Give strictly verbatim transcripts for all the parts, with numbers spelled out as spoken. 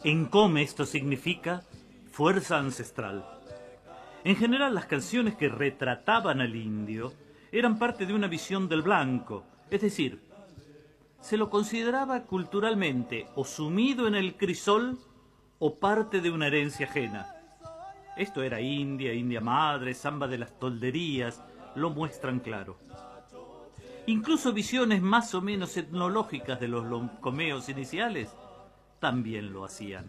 En Come esto significa fuerza ancestral. En general, las canciones que retrataban al indio eran parte de una visión del blanco, es decir, se lo consideraba culturalmente o sumido en el crisol o parte de una herencia ajena. Esto era India, India Madre, samba de las tolderías, lo muestran claro. Incluso visiones más o menos etnológicas de los loncomeos iniciales también lo hacían.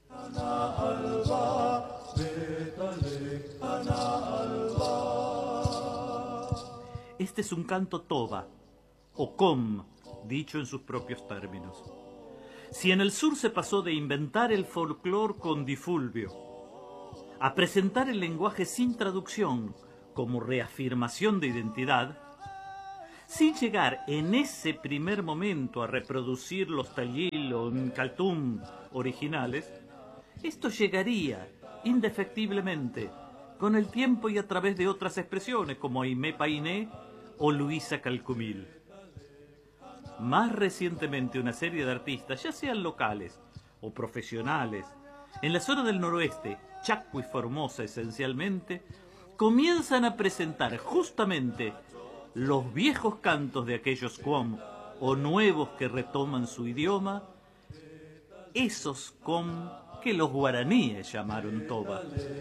Este es un canto toba, o com, dicho en sus propios términos. Si en el sur se pasó de inventar el folclore con Difulvio a presentar el lenguaje sin traducción como reafirmación de identidad, sin llegar en ese primer momento a reproducir los tallil o caltum originales, esto llegaría indefectiblemente con el tiempo y a través de otras expresiones como Aimé Painé o Luisa Calcumil. Más recientemente una serie de artistas, ya sean locales o profesionales, en la zona del noroeste, Chaco y Formosa esencialmente, comienzan a presentar justamente los viejos cantos de aquellos com o nuevos que retoman su idioma, esos com que los guaraníes llamaron toba.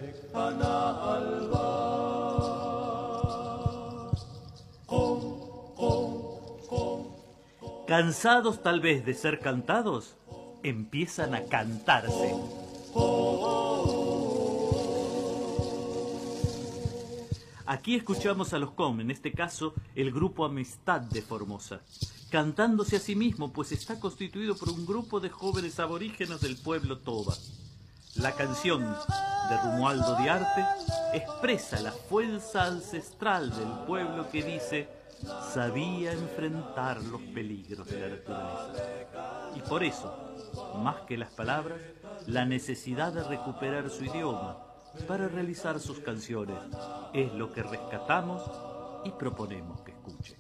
Cansados tal vez de ser cantados, empiezan a cantarse. Aquí escuchamos a los com, en este caso el grupo Amistad de Formosa, cantándose a sí mismo, pues está constituido por un grupo de jóvenes aborígenes del pueblo toba. La canción de Romualdo Diarte expresa la fuerza ancestral del pueblo que dice sabía enfrentar los peligros de la naturaleza. Y por eso, más que las palabras, la necesidad de recuperar su idioma para realizar sus canciones es lo que rescatamos y proponemos que escuchen.